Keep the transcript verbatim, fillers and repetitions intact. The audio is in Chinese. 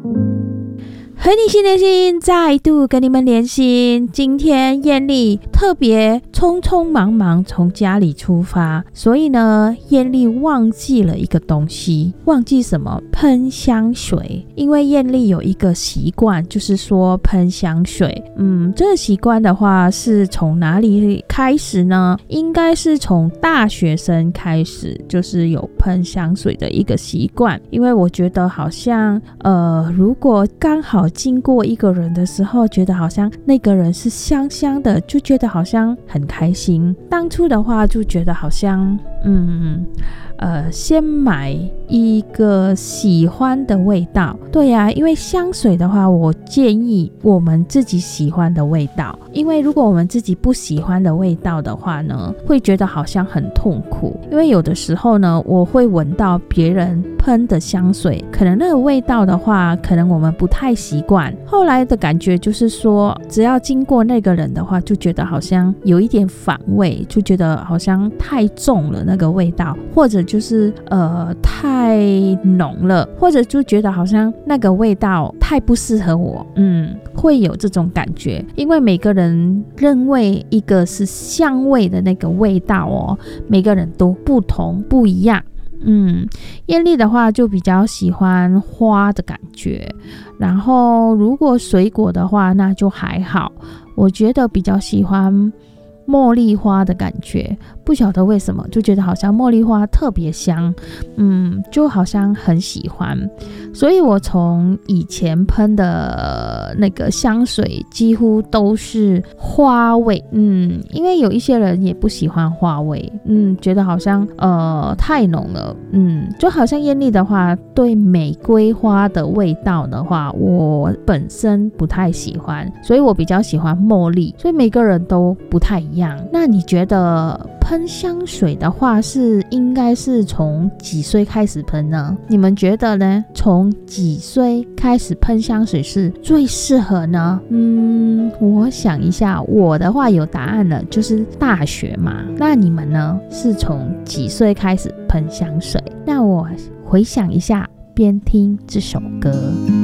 和你心连心，再度跟你们连心。今天艳丽特别匆匆忙忙从家里出发，所以呢，艳丽忘记了一个东西。忘记什么？喷香水。因为艳丽有一个习惯，就是说喷香水。嗯，这个习惯的话是从哪里开始呢？应该是从大学生开始，就是有喷香水的一个习惯。因为我觉得好像呃，如果刚好经过一个人的时候，觉得好像那个人是香香的，就觉得好像很开心。当初的话就觉得好像嗯呃，先买一个喜欢的味道。对呀、啊，因为香水的话，我建议我们自己喜欢的味道。因为如果我们自己不喜欢的味道的话呢，会觉得好像很痛苦。因为有的时候呢，我会闻到别人喷的香水，可能那个味道的话，可能我们不太习惯。后来的感觉就是说，只要经过那个人的话，就觉得好像有一点反胃，就觉得好像太重了那个味道，或者就是呃太浓了，或者就觉得好像那个味道太不适合我，嗯，会有这种感觉。因为每个人认为一个是香味的那个味道哦，每个人都不同不一样。嗯，艳丽的话就比较喜欢花的感觉，然后如果水果的话那就还好，我觉得比较喜欢茉莉花的感觉，不晓得为什么就觉得好像茉莉花特别香，嗯，就好像很喜欢。所以我从以前喷的那个香水几乎都是花味，嗯，因为有一些人也不喜欢花味，嗯，觉得好像呃太浓了，嗯，就好像艳丽的话，对玫瑰花的味道的话，我本身不太喜欢，所以我比较喜欢茉莉，所以每个人都不太一样。那你觉得喷香水的话是应该是从几岁开始喷呢？你们觉得呢？从几岁开始喷香水是最适合呢？嗯，我想一下，我的话有答案了，就是大学嘛。那你们呢？是从几岁开始喷香水？那我回想一下，边听这首歌。